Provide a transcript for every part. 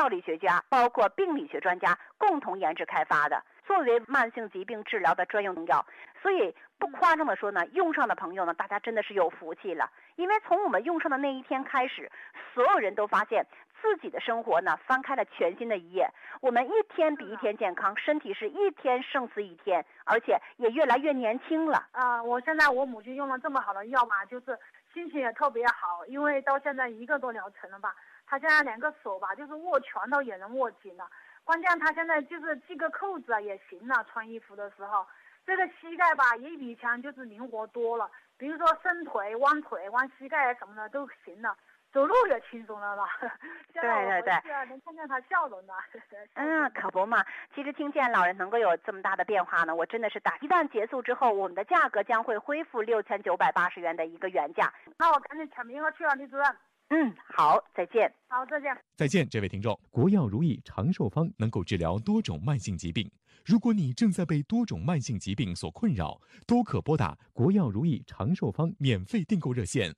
药理学家，包括病理学专家共同研制开发的，作为慢性疾病治疗的专用药。所以不夸张的说呢，用上的朋友呢，大家真的是有福气了。因为从我们用上的那一天开始，所有人都发现自己的生活呢翻开了全新的一页。我们一天比一天健康，身体是一天胜似一天，而且也越来越年轻了。 我现在我母亲用了这么好的药嘛，就是心情也特别好，因为到现在1个多疗程了吧，她现在2个手吧，就是握拳头也能握紧了。关键她现在就是系个扣子也行了，穿衣服的时候，这个膝盖吧也比以前就是灵活多了，比如说伸腿、弯腿、弯膝盖什么的都行了。走路也轻松了吧？ 对对对， 能看见他笑容的。 可不嘛。其实听见老人能够有这么大的变化呢，我真的是一旦结束之后，我们的价格将会恢复6980元的一个原价。 那我赶紧抢名额去了，李主任。 好，再见。 好，再见。 再见，这位听众。国药如意长寿方能够治疗多种慢性疾病。如果你正在被多种慢性疾病所困扰，都可拨打国药如意长寿方免费订购热线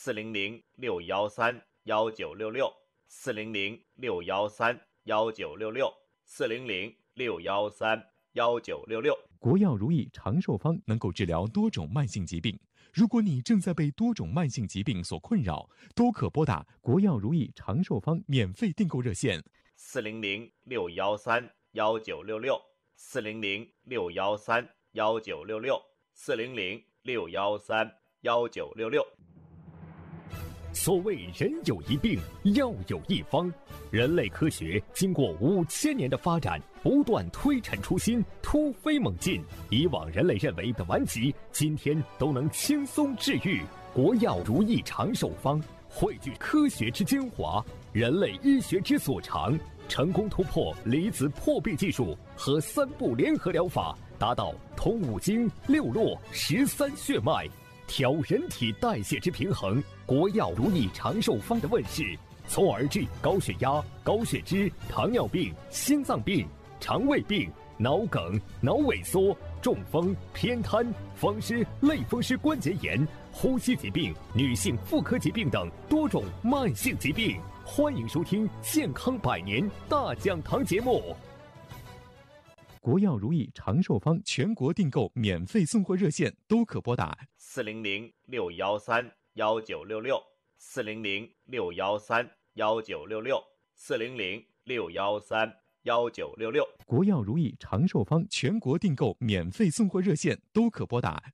400-613-1966，400-613-1966，400-613-1966。 国药如意长寿方能够治疗多种慢性疾病。如果你正在被多种慢性疾病所困扰，都可拨打国药如意长寿方免费订购热线 400-613-1966，400-613-1966，400-613-1966。 所谓人有一病，药有一方。人类科学经过5000年的发展，不断推陈出新，突飞猛进。以往人类认为的顽疾，今天都能轻松治愈。国药如意长寿方汇聚科学之精华，人类医学之所长，成功突破离子破壁技术和3步联合疗法，达到通5经、6络、13穴脉，调人体代谢之平衡。国药如意长寿方的问世，从而治高血压、高血脂、糖尿病、心脏病、肠胃病、脑梗、脑萎缩、中风、偏瘫、风湿、类风湿关节炎、呼吸疾病、女性妇科疾病等多种慢性疾病。欢迎收听《健康百年大讲堂》节目。 国药如意长寿方全国订购免费送货热线都可拨打 400-613-1966，400-613-1966，400-613-1966。 国药如意长寿方全国订购免费送货热线都可拨打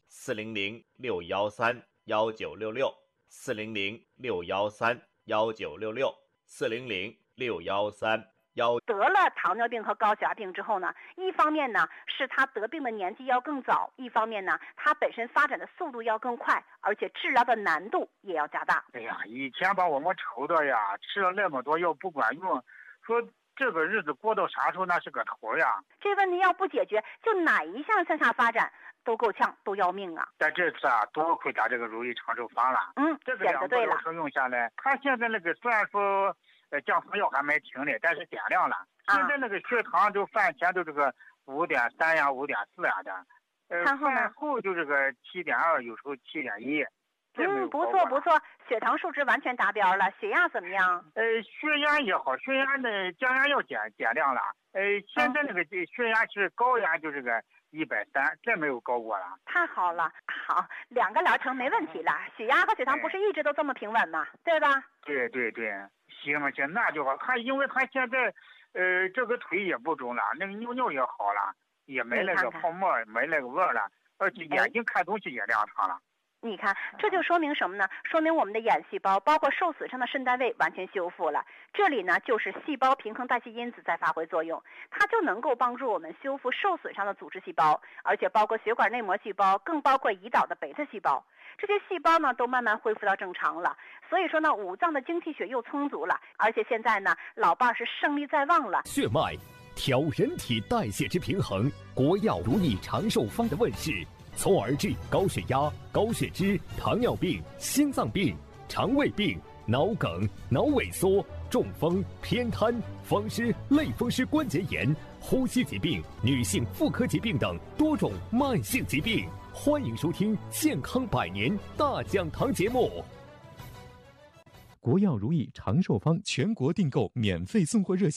400-613-1966，400-613-1966，400-613-19。 得了糖尿病和高血压病之后呢，一方面呢是他得病的年纪要更早，一方面呢他本身发展的速度要更快，而且治疗的难度也要加大。 以前把我们愁的呀，吃了那么多药不管用，说这个日子过到啥时候那是个头呀。 这问题要不解决，就哪一项向下发展都够呛，都要命啊！ 但这次多亏他这个如意长寿方了。这个2个疗程用下来，他现在那个虽然说降糖药还没停呢，但是点亮了。现在那个血糖就饭前都这个5.3呀、5.4呀的，饭后就这个7.2，有时候7.1。 不错不错，血糖数值完全达标了。血压怎么样？ 血压也好，血压的降压药减量了。现在那个血压是高压就这个130，再没有高过了。 太好了，好，2个疗程没问题了。血压和血糖不是一直都这么平稳吗？对吧？ 对，行，那就好。因为他现在这个腿也不肿了，那个尿也好了，也没那个泡沫，没那个味儿了，而且眼睛看东西也亮堂了。 你看，这就说明什么呢？说明我们的眼细胞，包括受损伤的肾单位完全修复了。这里呢，就是细胞平衡代谢因子在发挥作用，它就能够帮助我们修复受损伤的组织细胞，而且包括血管内膜细胞，更包括胰岛的贝塔细胞。这些细胞呢，都慢慢恢复到正常了。所以说呢，五脏的精气血又充足了，而且现在呢，老伴儿是胜利在望了。 血脉调人体代谢之平衡，国药如意长寿方的问世，从而治高血压、高血脂、糖尿病、心脏病、肠胃病、脑梗、脑萎缩、中风、偏瘫、风湿、类风湿关节炎、呼吸疾病、女性妇科疾病等多种慢性疾病。欢迎收听《健康百年大讲堂》节目。 国药如意长寿方全国订购免费送货热线